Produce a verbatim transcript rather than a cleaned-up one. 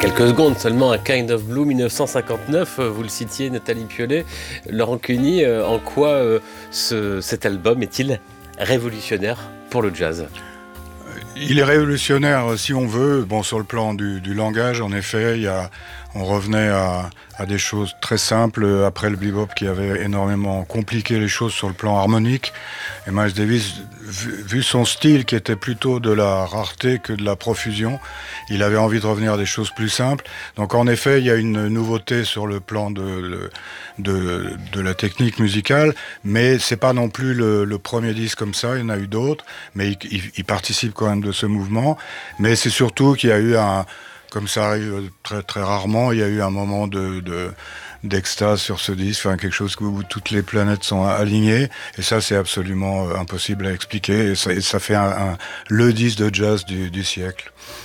Quelques secondes seulement, un Kind of Blue mille neuf cent cinquante-neuf, vous le citiez Nathalie Piollet. Laurent Cuny, en quoi euh, ce, cet album est-il révolutionnaire pour le jazz ? Il est révolutionnaire si on veut. Bon, sur le plan du, du langage, en effet, il y a, on revenait à, à des choses très simples après le bebop qui avait énormément compliqué les choses sur le plan harmonique. Et Miles Davis, vu, vu son style qui était plutôt de la rareté que de la profusion, il avait envie de revenir à des choses plus simples. Donc en effet, il y a une nouveauté sur le plan de, de, de la technique musicale, mais c'est pas non plus le, le premier disque comme ça, il y en a eu d'autres, mais il, il, il participe quand même de ce mouvement. Mais c'est surtout qu'il y a eu un, comme ça arrive très très rarement, il y a eu un moment de, de d'extase sur ce disque, enfin quelque chose où toutes les planètes sont alignées, et ça c'est absolument impossible à expliquer, et ça, et ça fait un, un, le disque de jazz du, du siècle.